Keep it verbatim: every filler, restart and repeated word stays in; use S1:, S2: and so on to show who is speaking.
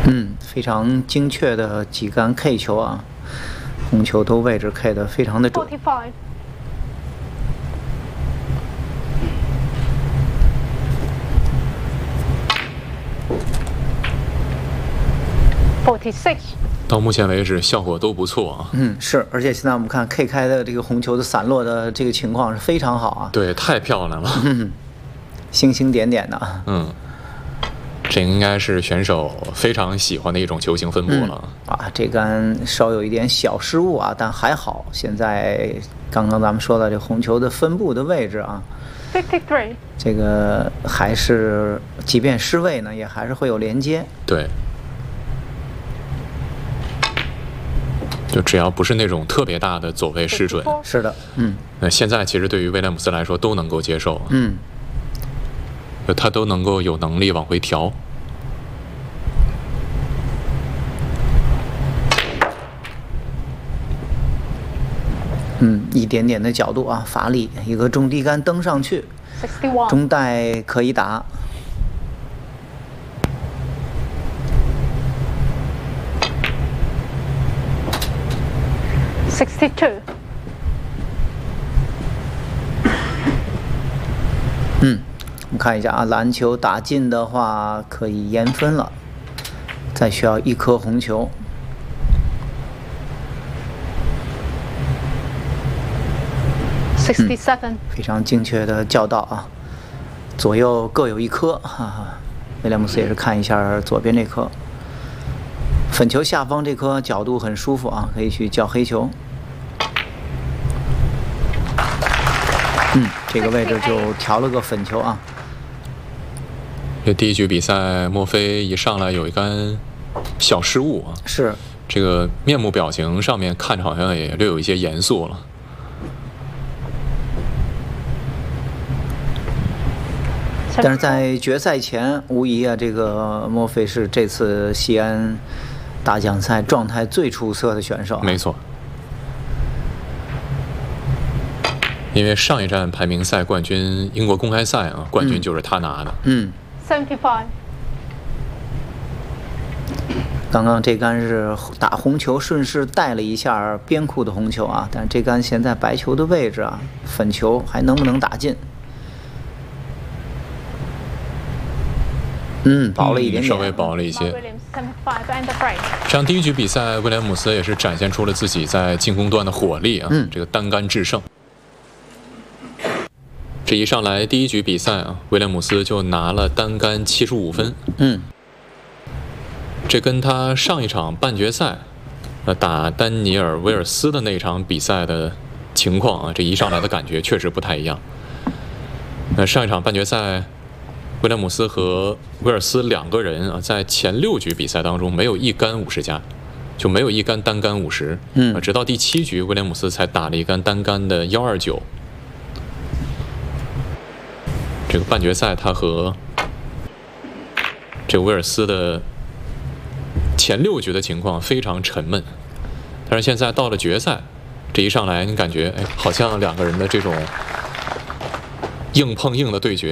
S1: 嗯，非常精确的几杆 K 球啊，红球都位置 K 的非常的准。
S2: forty-five. forty-six.
S3: 到目前为止效果都不错啊。
S1: 嗯，是，而且现在我们看 K 开的这个红球的散落的这个情况是非常好啊。
S3: 对，太漂亮了。
S1: 嗯，星星点点的。
S3: 嗯，这应该是选手非常喜欢的一种球形分布了。
S1: 嗯、啊，这杆稍有一点小失误啊，但还好。现在刚刚咱们说的这红球的分布的位置啊。
S2: fifty-three.
S1: 这个还是，即便失位呢，也还是会有连接。
S3: 对。就只要不是那种特别大的走位失准，
S1: 是的，嗯，
S3: 那现在其实对于威廉姆斯来说都能够接受，
S1: 嗯，
S3: 他都能够有能力往回调。
S1: 嗯，一点点的角度啊，发力，一个中低杆蹬上去，中带可以打。
S2: sixty-two.
S1: 嗯，我们看一下啊，篮球打进的话可以延分了，再需要一颗红球。
S2: sixty-seven.
S1: 嗯，非常精确的教导啊，左右各有一颗。哈哈，威廉姆斯也是看一下左边这颗，粉球下方这颗角度很舒服啊，可以去叫黑球。嗯，这个位置就调了个粉球啊。
S3: 这第一局比赛，莫非一上来有一杆小失误啊？
S1: 是，
S3: 这个面部表情上面看着好像也略有一些严肃了。
S1: 但是在决赛前，无疑啊，这个莫非是这次西安大奖赛状态最出色的选手啊。
S3: 没错。因为上一站排名赛冠军英国公开赛啊，冠军就是他拿的。
S1: 嗯。
S2: seventy-five.
S1: 刚刚这杆是打红球，顺势带了一下边库的红球啊，但是这杆现在白球的位置啊，粉球还能不能打进？嗯，薄了一点点，
S3: 嗯、稍微薄了一些。这样第一局比赛，威廉姆斯也是展现出了自己在进攻端的火力啊，
S1: 嗯、
S3: 这个单杆制胜。这一上来第一局比赛啊，威廉姆斯就拿了单杆七十五分。
S1: 嗯，
S3: 这跟他上一场半决赛，呃，打丹尼尔·威尔斯的那场比赛的情况啊，这一上来的感觉确实不太一样。那上一场半决赛，威廉姆斯和威尔斯两个人啊，在前六局比赛当中没有一杆五十加，就没有一杆单杆五十。
S1: 嗯，
S3: 直到第七局，威廉姆斯才打了一杆单杆的幺二九。这个半决赛，他和这个威尔斯的前六局的情况非常沉闷，但是现在到了决赛，这一上来，你感觉哎，好像两个人的这种硬碰硬的对决。